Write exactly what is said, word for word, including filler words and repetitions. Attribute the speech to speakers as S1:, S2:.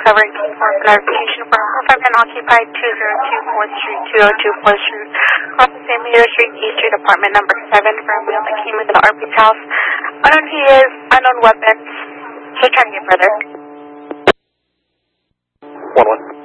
S1: covering for clarification for five unoccupied two oh two fourth Street, two oh two fourth Street, across the San Diego Street, E Street, apartment number seven, for a male that came into the R P's house. Unknown he is, unknown weapons. He's trying to get further.
S2: One one.